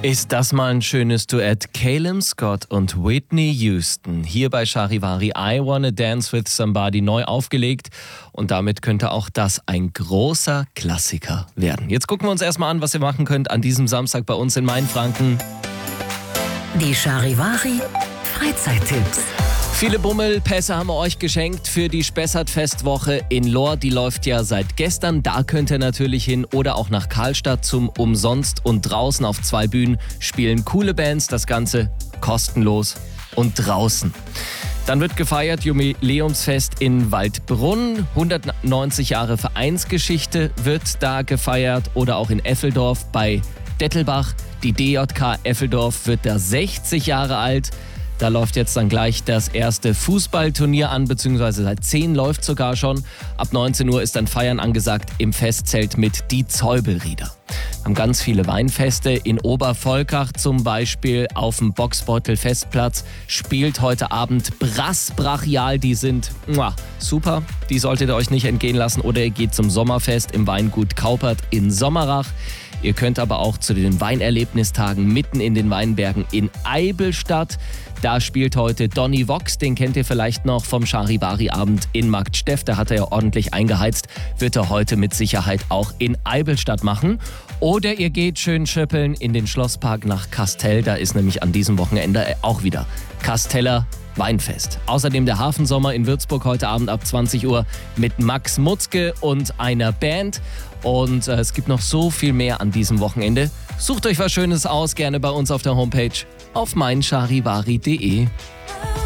Ist das mal ein schönes Duett? Calum Scott und Whitney Houston. Hier bei Charivari I Wanna Dance With Somebody neu aufgelegt. Und damit könnte auch das ein großer Klassiker werden. Jetzt gucken wir uns erstmal an, was ihr machen könnt an diesem Samstag bei uns in Mainfranken. Die Charivari Freizeittipps. Viele Bummelpässe haben wir euch geschenkt für die Spessart-Festwoche in Lohr. Die läuft ja seit gestern. Da könnt ihr natürlich hin oder auch nach Karlstadt zum Umsonst. Und draußen auf 2 Bühnen spielen coole Bands. Das Ganze kostenlos und draußen. Dann wird gefeiert Jubiläumsfest in Waldbrunn. 190 Jahre Vereinsgeschichte wird da gefeiert. Oder auch in Effeldorf bei Dettelbach. Die DJK Effeldorf wird da 60 Jahre alt. Da läuft jetzt dann gleich das erste Fußballturnier an, beziehungsweise seit 10 läuft sogar schon. Ab 19 Uhr ist dann Feiern angesagt im Festzelt mit Die Zäubelrieder. Wir haben ganz viele Weinfeste. In Obervolkach zum Beispiel auf dem Boxbeutel-Festplatz spielt heute Abend Brass Brachial. Die sind super, die solltet ihr euch nicht entgehen lassen. Oder ihr geht zum Sommerfest im Weingut Kaupert in Sommerach. Ihr könnt aber auch zu den Weinerlebnistagen mitten in den Weinbergen in Eibelstadt. Da spielt heute Donny Vox, den kennt ihr vielleicht noch vom Charivari-Abend in Marktsteff. Da hat er ja ordentlich eingeheizt, wird er heute mit Sicherheit auch in Eibelstadt machen. Oder ihr geht schön schöppeln in den Schlosspark nach Kastell. Da ist nämlich an diesem Wochenende auch wieder Kasteller Weinfest. Außerdem der Hafensommer in Würzburg heute Abend ab 20 Uhr mit Max Mutzke und einer Band. Und es gibt noch so viel mehr an diesem Wochenende. Sucht euch was Schönes aus, gerne bei uns auf der Homepage auf meincharivari.de.